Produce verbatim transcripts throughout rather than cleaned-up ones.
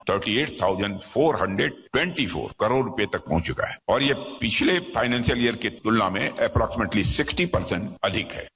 अड़तीस हज़ार चार सौ चौबीस करोड़ रुपए तक पहुंच चुका है और ये पिछले फाइनेंशियल ईयर की तुलना में अप्रोक्सीमेटली साठ परसेंट अधिक है।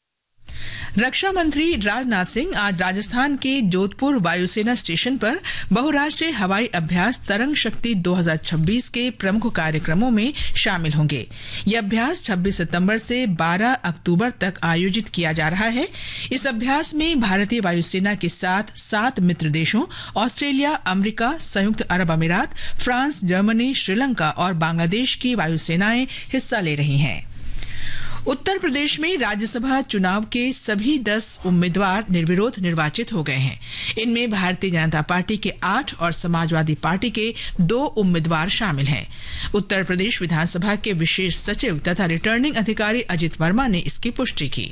रक्षा मंत्री राजनाथ सिंह आज राजस्थान के जोधपुर वायुसेना स्टेशन पर बहुराष्ट्रीय हवाई अभ्यास तरंग शक्ति दो हज़ार छब्बीस के प्रमुख कार्यक्रमों में शामिल होंगे। यह अभ्यास छब्बीस सितंबर से बारह अक्टूबर तक आयोजित किया जा रहा है। इस अभ्यास में भारतीय वायुसेना के साथ सात मित्र देशों ऑस्ट्रेलिया, अमेरिका, संयुक्त अरब अमीरात, फ्रांस, जर्मनी, श्रीलंका और बांग्लादेश की वायुसेनाएं हिस्सा ले रही हैं। उत्तर प्रदेश में राज्यसभा चुनाव के सभी दस उम्मीदवार निर्विरोध निर्वाचित हो गए हैं। इनमें भारतीय जनता पार्टी के आठ और समाजवादी पार्टी के दो उम्मीदवार शामिल हैं। उत्तर प्रदेश विधानसभा के विशेष सचिव तथा रिटर्निंग अधिकारी अजित वर्मा ने इसकी पुष्टि की।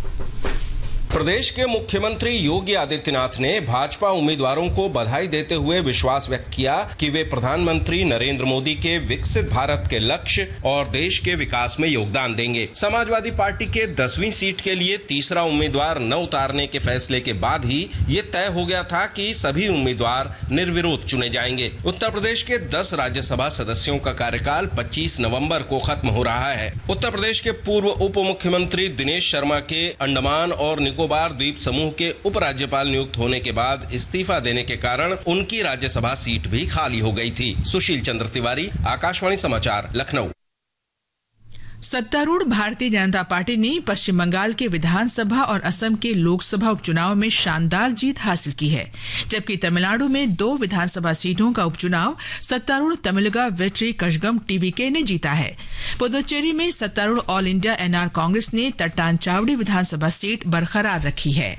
प्रदेश के मुख्यमंत्री योगी आदित्यनाथ ने भाजपा उम्मीदवारों को बधाई देते हुए विश्वास व्यक्त किया कि वे प्रधानमंत्री नरेंद्र मोदी के विकसित भारत के लक्ष्य और देश के विकास में योगदान देंगे। समाजवादी पार्टी के दसवीं सीट के लिए तीसरा उम्मीदवार न उतारने के फैसले के बाद ही ये तय हो गया था कि सभी उम्मीदवार निर्विरोध चुने जाएंगे। उत्तर प्रदेश के दस राज्यसभा सदस्यों का कार्यकाल पच्चीस नवम्बर को खत्म हो रहा है। उत्तर प्रदेश के पूर्व उप मुख्यमंत्री दिनेश शर्मा के अंडमान और निकोबार द्वीप समूह के उपराज्यपाल नियुक्त होने के बाद इस्तीफा देने के कारण उनकी राज्यसभा सीट भी खाली हो गई थी। सुशील चंद्र तिवारी, आकाशवाणी समाचार, लखनऊ। सत्तारूढ़ भारतीय जनता पार्टी ने पश्चिम बंगाल के विधानसभा और असम के लोकसभा उपचुनाव में शानदार जीत हासिल की है, जबकि तमिलनाडु में दो विधानसभा सीटों का उपचुनाव सत्तारूढ़ तमिलगा वेट्री कशगम टीवीके ने जीता है। पुदुचेरी में सत्तारूढ़ ऑल इंडिया एनआर कांग्रेस ने तट्टानचावड़ी विधानसभा सीट बरकरार रखी है।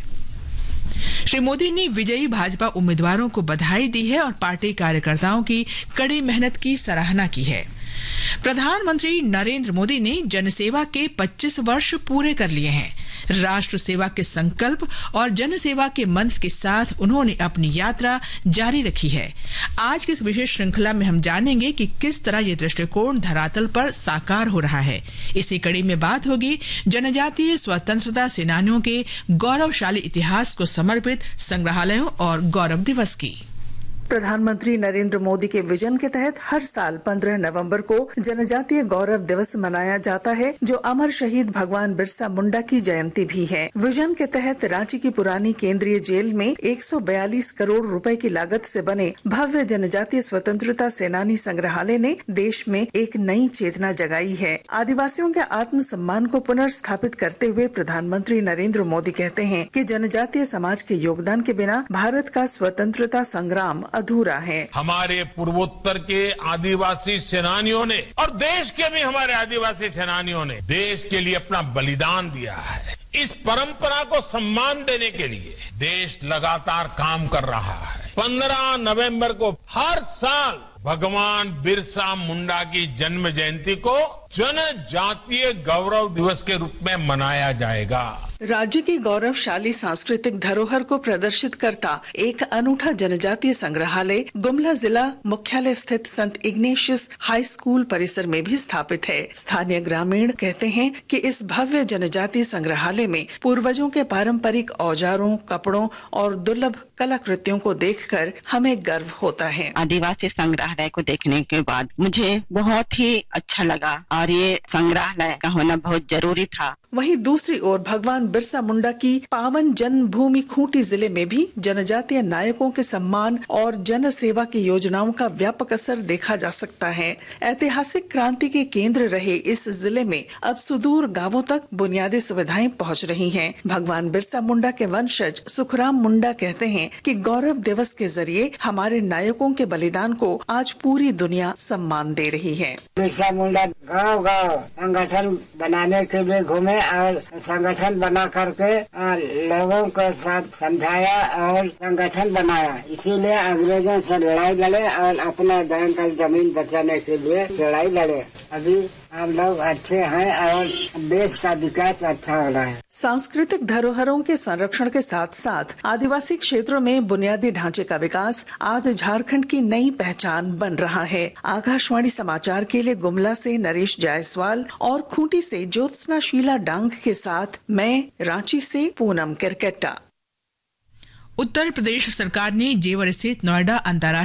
श्री मोदी ने विजयी भाजपा उम्मीदवारों को बधाई दी है और पार्टी कार्यकर्ताओं की कड़ी मेहनत की सराहना की है। प्रधानमंत्री नरेंद्र मोदी ने जनसेवा के पच्चीस वर्ष पूरे कर लिए हैं। राष्ट्र सेवा के संकल्प और जनसेवा के मंत्र के साथ उन्होंने अपनी यात्रा जारी रखी है। आज की इस विशेष श्रृंखला में हम जानेंगे कि किस तरह ये दृष्टिकोण धरातल पर साकार हो रहा है। इसी कड़ी में बात होगी जनजातीय स्वतंत्रता सेनानियों के गौरवशाली इतिहास को समर्पित संग्रहालयों और गौरव दिवस की। प्रधानमंत्री नरेंद्र मोदी के विजन के तहत हर साल पंद्रह नवंबर को जनजातीय गौरव दिवस मनाया जाता है, जो अमर शहीद भगवान बिरसा मुंडा की जयंती भी है। विजन के तहत रांची की पुरानी केंद्रीय जेल में एक सौ बयालीस करोड़ रुपए की लागत से बने भव्य जनजातीय स्वतंत्रता सेनानी संग्रहालय ने देश में एक नई चेतना जगाई है। आदिवासियों के आत्म सम्मान को पुनर्स्थापित करते हुए प्रधानमंत्री नरेंद्र मोदी कहते हैं कि जनजातीय समाज के योगदान के बिना भारत का स्वतंत्रता संग्राम अधूरा है। हमारे पूर्वोत्तर के आदिवासी सेनानियों ने और देश के भी हमारे आदिवासी सेनानियों ने देश के लिए अपना बलिदान दिया है। इस परंपरा को सम्मान देने के लिए देश लगातार काम कर रहा है। पंद्रह नवंबर को हर साल भगवान बिरसा मुंडा की जन्म जयंती को जनजातीय गौरव दिवस के रूप में मनाया जाएगा। राज्य की गौरवशाली सांस्कृतिक धरोहर को प्रदर्शित करता एक अनूठा जनजातीय संग्रहालय गुमला जिला मुख्यालय स्थित संत इग्नेशियस हाई स्कूल परिसर में भी स्थापित है। स्थानीय ग्रामीण कहते हैं कि इस भव्य जनजातीय संग्रहालय में पूर्वजों के पारंपरिक औजारों, कपड़ों और दुर्लभ कलाकृतियों को देखकर हमें गर्व होता है। आदिवासी संग्रहालय को देखने के बाद मुझे बहुत ही अच्छा लगा और ये संग्रहालय का होना बहुत जरूरी था। वहीं दूसरी ओर भगवान बिरसा मुंडा की पावन जन्मभूमि खूंटी जिले में भी जनजातीय नायकों के सम्मान और जन सेवा की योजनाओं का व्यापक असर देखा जा सकता है। ऐतिहासिक क्रांति के केंद्र रहे इस जिले में अब सुदूर गांवों तक बुनियादी सुविधाएं पहुंच रही हैं। भगवान बिरसा मुंडा के वंशज सुखराम मुंडा कहते हैं कि गौरव दिवस के जरिए हमारे नायकों के बलिदान को आज पूरी दुनिया सम्मान दे रही है। बिरसा मुंडा गाँव गाँव संगठन बनाने के लिए घूमे और संगठन बना करके लोगों के साथ समझाया और संगठन बनाया। इसीलिए अंग्रेजों से लड़ाई लड़े और अपना दान का जमीन बचाने के लिए लड़ाई लड़े। अभी हम लोग अच्छे हैं और देश का विकास अच्छा हो रहा है। सांस्कृतिक धरोहरों के संरक्षण के साथ साथ आदिवासी क्षेत्रों में बुनियादी ढांचे का विकास आज झारखंड की नई पहचान बन रहा है। आकाशवाणी समाचार के लिए गुमला से नरेश जायसवाल और खूंटी से ज्योत्सना शीला डांग के साथ मैं रांची से पूनम किरकेट्टा। उत्तर प्रदेश सरकार ने जेवर स्थित नोएडा अंतर्राष्ट्रीय